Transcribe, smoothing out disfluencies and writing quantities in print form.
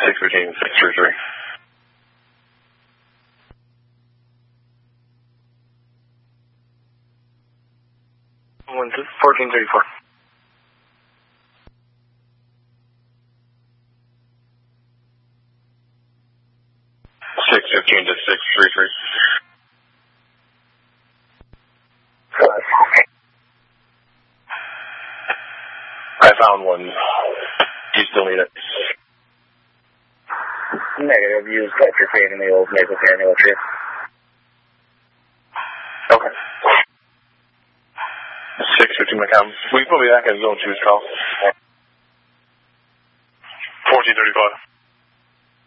615, 633. 1434. 615 to 633. I found one. Do you still need it? Negative. Use Tetrafade in the old Maple Canyon tree. Okay. 615 McCown. We can put me back in zone 2's call. 1435.